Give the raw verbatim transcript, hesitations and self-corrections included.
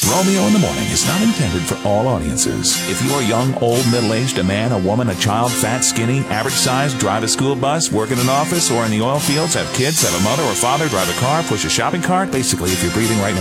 Romeo in the Morning is not intended for all audiences. If you are young, old, middle-aged, a man, a woman, a child, fat, skinny, average size, drive a school bus, work in an office or in the oil fields, have kids, have a mother or father, drive a car, push a shopping cart, basically if you're breathing right now,